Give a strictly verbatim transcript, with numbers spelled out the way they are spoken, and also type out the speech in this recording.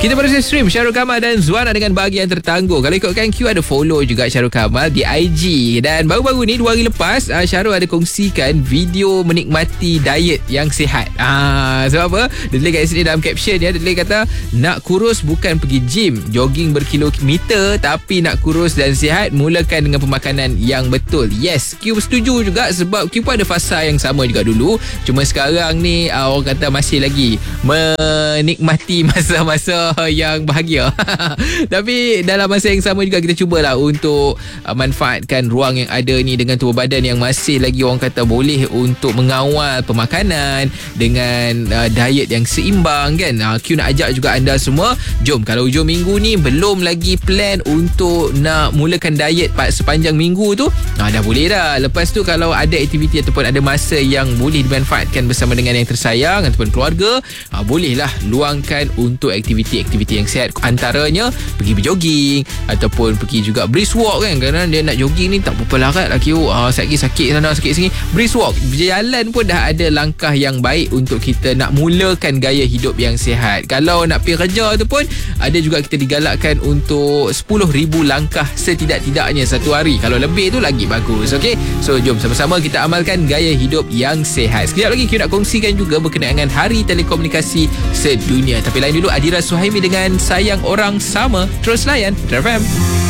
Kita baru saja stream Syarul Kamal dan Zuana dengan bahagian tertangguh. Kalau ikutkan Q, ada follow juga Syarul Kamal di I G. Dan baru-baru ni, dua hari lepas, uh, Syarul ada kongsikan video menikmati diet yang sihat. Ah, sebab apa? Dia tulis kat sini dalam caption dia, dia tulis kata, nak kurus bukan pergi gym, jogging berkilometer, tapi nak kurus dan sihat, mulakan dengan pemakanan yang betul. Yes, Q setuju juga sebab Q pun ada fasa yang sama juga dulu. Cuma sekarang ni, uh, orang kata masih lagi menikmati masa-masa yang bahagia. Tapi dalam masa yang sama juga kita cubalah untuk uh, manfaatkan ruang yang ada ni dengan tubuh badan yang masih lagi orang kata boleh untuk mengawal pemakanan dengan uh, diet yang seimbang kan. Uh, Q nak ajak juga anda semua, jom kalau hujung minggu ni belum lagi plan untuk nak mulakan diet sepanjang minggu tu, uh, dah boleh dah. Lepas tu kalau ada aktiviti ataupun ada masa yang boleh dimanfaatkan bersama dengan yang tersayang ataupun keluarga, uh, bolehlah luangkan untuk aktiviti-aktiviti yang sihat. Antaranya pergi berjoging ataupun pergi juga brisk walk kan. Kerana dia nak jogging ni tak berapa larat lah Q. Uh, sakit-sakit sana sakit sini, brisk walk, berjalan pun dah ada langkah yang baik untuk kita nak mulakan gaya hidup yang sihat. Kalau nak pergi kerja tu pun ada juga kita digalakkan untuk sepuluh ribu langkah setidak-tidaknya satu hari. Kalau lebih tu lagi bagus. Okay, so jom sama-sama kita amalkan gaya hidup yang sihat. Sekejap lagi Q nak kongsikan juga berkenaan dengan Hari Telekomunikasi Sedunia. Tapi lain dulu, Adira Suhaimi dengan Sayang Orang Sama. Terus layan True F M.